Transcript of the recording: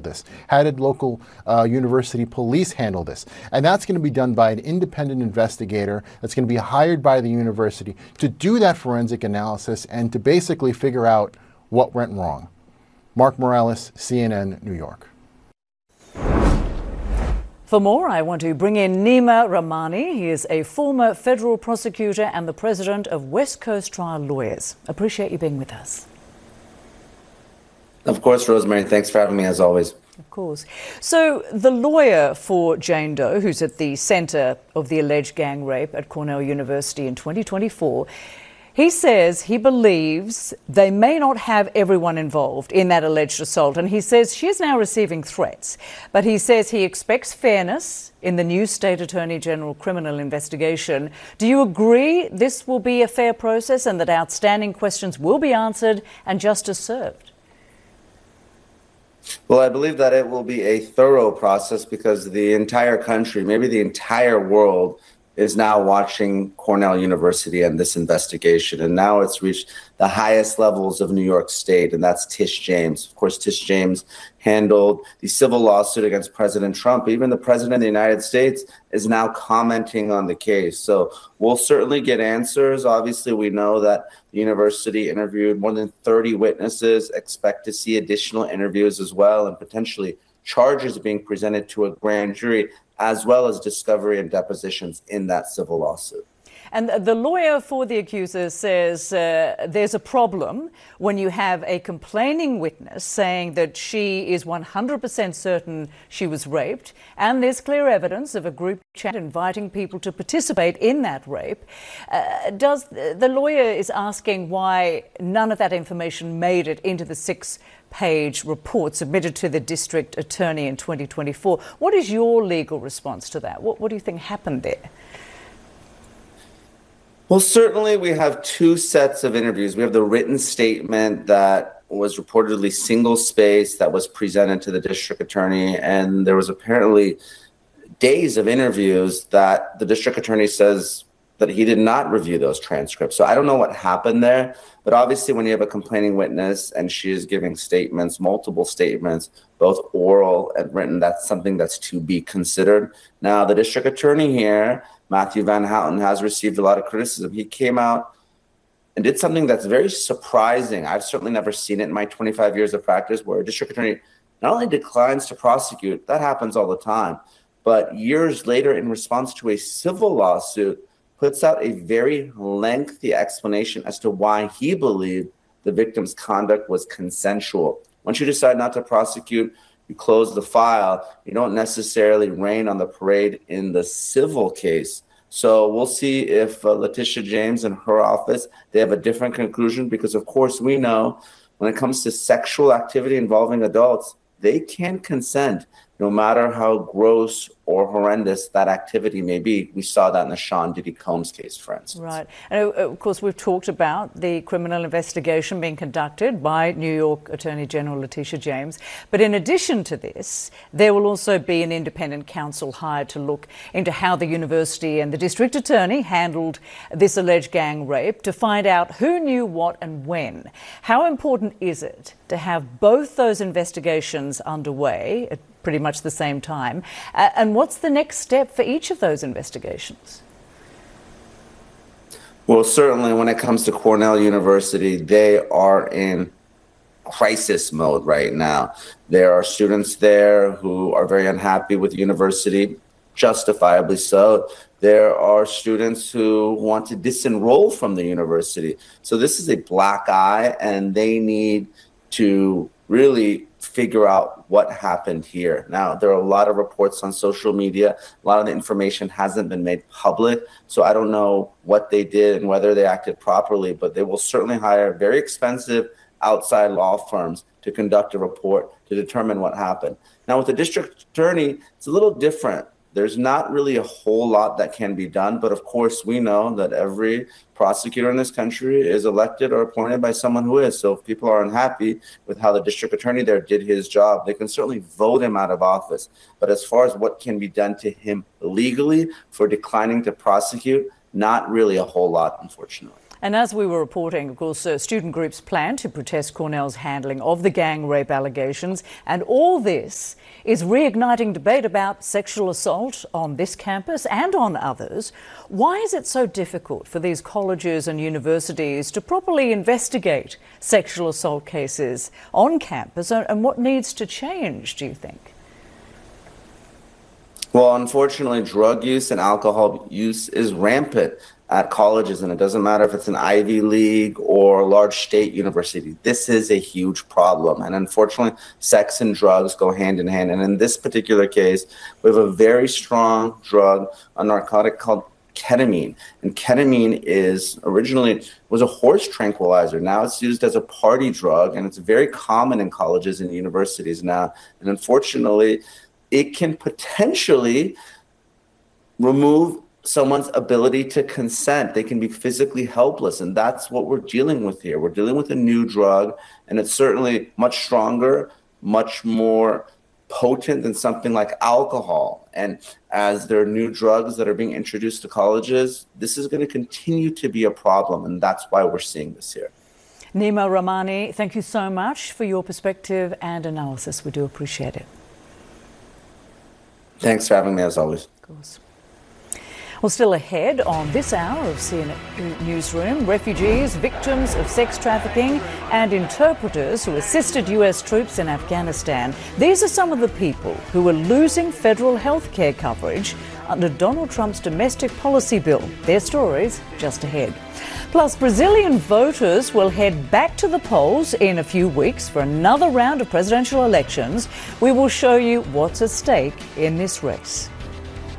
this? How did local university police handle this? And that's going to be done by an independent investigator that's going to be hired by the university to do that forensic analysis and to basically figure out what went wrong. Mark Morales, CNN, New York. For more, I want to bring in Nima Rahmani. He is a former federal prosecutor and the president of West Coast Trial Lawyers. Appreciate you being with us. Of course, Rosemary. Thanks for having me, as always. Of course. So the lawyer for Jane Doe, who's at the center of the alleged gang rape at Cornell University in 2024, he says he believes they may not have everyone involved in that alleged assault. And he says she is now receiving threats. But he says he expects fairness in the new State Attorney General criminal investigation. Do you agree this will be a fair process and that outstanding questions will be answered and justice served? Well, I believe that it will be a thorough process because the entire country, maybe the entire world, is now watching Cornell University and this investigation. And now it's reached the highest levels of New York State, and that's Tish James. Of course, Tish James handled the civil lawsuit against President Trump. Even the president of the United States is now commenting on the case. So we'll certainly get answers. Obviously, we know that the university interviewed more than 30 witnesses, expect to see additional interviews as well, and potentially charges being presented to a grand jury, as well as discovery and depositions in that civil lawsuit. And the lawyer for the accuser says there's a problem when you have a complaining witness saying that she is 100% certain she was raped, and there's clear evidence of a group chat inviting people to participate in that rape. The lawyer is asking why none of that information made it into the 6-page report submitted to the district attorney in 2024. What is your legal response to that? What do you think happened there? Well, certainly we have two sets of interviews. We have the written statement that was reportedly single-spaced that was presented to the district attorney, and there was apparently days of interviews that the district attorney says that he did not review those transcripts. So I don't know what happened there, but obviously when you have a complaining witness and she is giving statements, multiple statements, both oral and written, that's something that's to be considered. Now, the district attorney here, Matthew Van Houten, has received a lot of criticism. He came out and did something that's very surprising. I've certainly never seen it in my 25 years of practice, where a district attorney not only declines to prosecute, that happens all the time, but years later, in response to a civil lawsuit, puts out a very lengthy explanation as to why he believed the victim's conduct was consensual. Once you decide not to prosecute, you close the file. You don't necessarily rain on the parade in the civil case. So we'll see if Letitia James and her office, they have a different conclusion, because of course we know when it comes to sexual activity involving adults, they can consent no matter how gross or horrendous that activity may be. We saw that in the Sean Diddy Combs case, for instance. Right. And of course, we've talked about the criminal investigation being conducted by New York Attorney General Letitia James. But in addition to this, there will also be an independent counsel hired to look into how the university and the district attorney handled this alleged gang rape, to find out who knew what and when. How important is it to have both those investigations underway at pretty much the same time? And what's the next step for each of those investigations? Well, certainly when it comes to Cornell University, they are in crisis mode right now. There are students there who are very unhappy with the university, justifiably so. There are students who want to disenroll from the university. So this is a black eye, and they need to really figure out what happened here. Now, there are a lot of reports on social media. A lot of the information hasn't been made public, so I don't know what they did and whether they acted properly, but they will certainly hire very expensive outside law firms to conduct a report to determine what happened. Now, with the district attorney, it's a little different. There's not really a whole lot that can be done, but of course we know that every prosecutor in this country is elected or appointed by someone who is. So if people are unhappy with how the district attorney there did his job, they can certainly vote him out of office. But as far as what can be done to him legally for declining to prosecute, not really a whole lot, unfortunately. And as we were reporting, of course, student groups plan to protest Cornell's handling of the gang rape allegations. And all this is reigniting debate about sexual assault on this campus and on others. Why is it so difficult for these colleges and universities to properly investigate sexual assault cases on campus? And what needs to change, do you think? Well, unfortunately, drug use and alcohol use is rampant at colleges, and it doesn't matter if it's an Ivy League or a large state university. This is a huge problem, and unfortunately, sex and drugs go hand in hand. And in this particular case, we have a very strong drug, a narcotic called ketamine. And ketamine is originally was a horse tranquilizer. Now it's used as a party drug, and it's very common in colleges and universities now. And unfortunately, it can potentially remove someone's ability to consent. They can be physically helpless, and that's what we're dealing with here. We're dealing with a new drug, and it's certainly much stronger, much more potent than something like alcohol. And as there are new drugs that are being introduced to colleges, this is going to continue to be a problem, and that's why we're seeing this here. Nima Rahmani, thank you so much for your perspective and analysis. We do appreciate it. Thanks for having me, as always. Of course. Well, still ahead on this hour of CNN Newsroom, refugees, victims of sex trafficking and interpreters who assisted US troops in Afghanistan. These are some of the people who are losing federal health care coverage under Donald Trump's domestic policy bill. Their stories just ahead. Plus, Brazilian voters will head back to the polls in a few weeks for another round of presidential elections. We will show you what's at stake in this race.